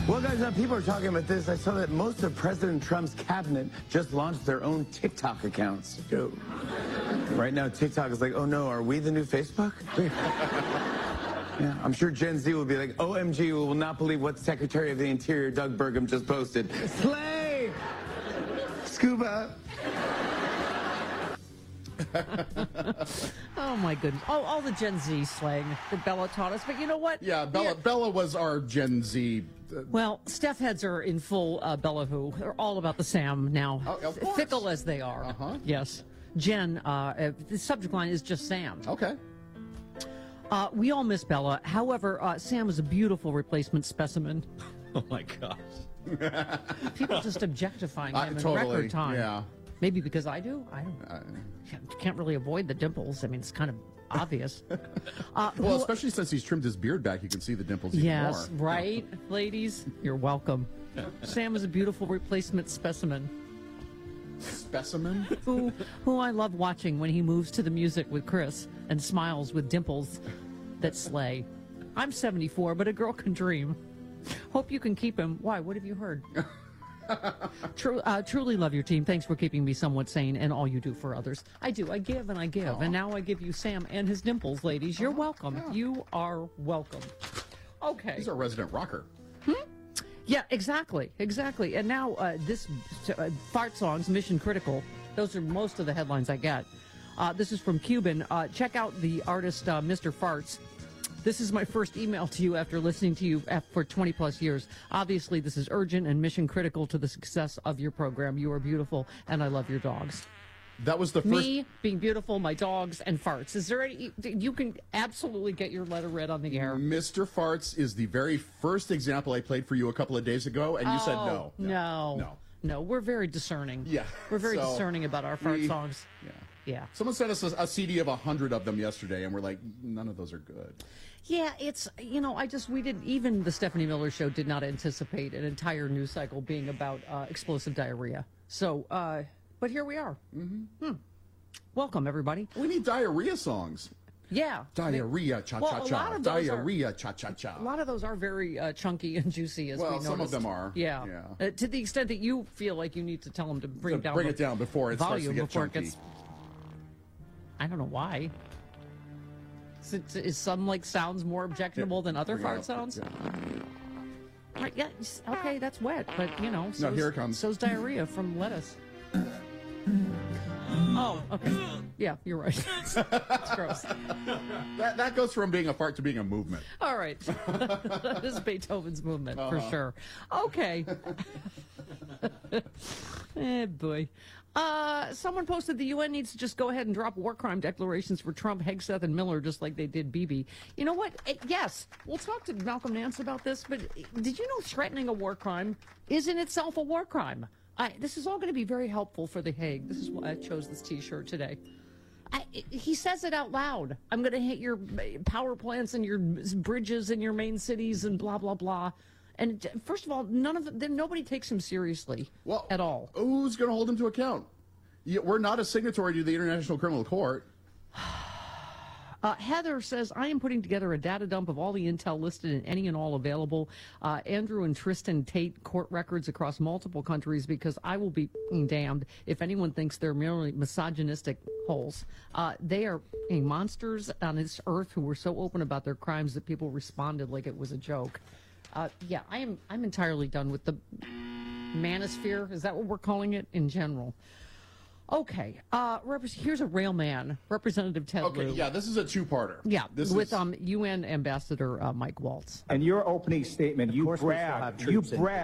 Well, guys, people are talking about this. I saw that most of President Trump's cabinet just launched their own TikTok accounts. Right now, TikTok is like, oh no, are we the new Facebook? Yeah, I'm sure Gen Z will be like, OMG, we will not believe what Secretary of the Interior Doug Burgum just posted. Slay! Scuba! Oh my goodness! All the Gen Z slang that Bella taught us. But you know what? Yeah, Bella was our Gen Z. Well, Steph heads are in full Bella who. They're all about the Sam now. Oh, of course. Fickle as they are. Yes. Jen, the subject line is just Sam. Okay. We all miss Bella. However, Sam is a beautiful replacement specimen. Oh my gosh. People just objectifying him in totally, record time. Yeah. Maybe because I do. I can't really avoid the dimples. I mean, it's kind of obvious. Well, especially since he's trimmed his beard back, you can see the dimples even more. Yes, right, ladies? You're welcome. Sam is a beautiful replacement specimen. Specimen? Who I love watching when he moves to the music with Chris and smiles with dimples that slay. I'm 74, but a girl can dream. Hope you can keep him. Why? What have you heard? Truly love your team. Thanks for keeping me somewhat sane and all you do for others. I do. I give and I give. Aww. And now I give you Sam and his dimples, ladies. You're welcome. Yeah. You are welcome. Okay. He's our resident rocker. Yeah, exactly. Exactly. And now this fart songs, Mission Critical. Those are most of the headlines I get. This is from Cuban. Check out the artist Mr. Farts. This is my first email to you after listening to you for 20 plus years. Obviously, this is urgent and mission critical to the success of your program. You are beautiful, and I love your dogs. That was the first... Me being beautiful, my dogs, and farts. Is there any... You can absolutely get your letter read on the air. Mr. Farts is the very first example I played for you a couple of days ago, and you said no. No, we're very discerning. Yeah. We're very discerning about our fart songs. Yeah. Someone sent us a CD of 100 of them yesterday, and we're like, none of those are good. Yeah, it's, we didn't, even the Stephanie Miller Show did not anticipate an entire news cycle being about explosive diarrhea. So, but here we are. Welcome, everybody. We need diarrhea songs. Yeah. Diarrhea, cha-cha-cha. Diarrhea, cha-cha-cha. A lot of those are very chunky and juicy, as we noticed. Some of them are. Yeah. To the extent that you feel like you need to tell them to bring it down before it starts to get chunky. It gets... I don't know why. Is some sounds more objectionable than other fart sounds? Right, yeah, okay, that's wet, but no, here it comes. So's diarrhea from lettuce. Oh, okay. Yeah, you're right. It's gross. That goes from being a fart to being a movement. All right. That is Beethoven's movement, for sure. Okay. Boy. Someone posted the UN needs to just go ahead and drop war crime declarations for Trump, Hegseth, and Miller, just like they did Bibi. You know what? Yes, we'll talk to Malcolm Nance about this, but did you know threatening a war crime is in itself a war crime? This is all going to be very helpful for The Hague. This is why I chose this T-shirt today. He says it out loud. I'm going to hit your power plants and your bridges and your main cities and blah, blah, blah. And first of all, nobody takes him seriously at all. Who's going to hold him to account? We're not a signatory to the International Criminal Court. Heather says, I am putting together a data dump of all the intel listed in any and all available Andrew and Tristan Tate court records across multiple countries because I will be damned if anyone thinks they're merely misogynistic holes. They are monsters on this earth who were so open about their crimes that people responded like it was a joke. Yeah, I'm entirely done with the manosphere. Is that what we're calling it in general? Okay. Here's a rail man, Representative Ted Lieu. Okay, yeah, this is a two-parter. Yeah, with UN Ambassador Mike Waltz. And your opening statement, you bragged.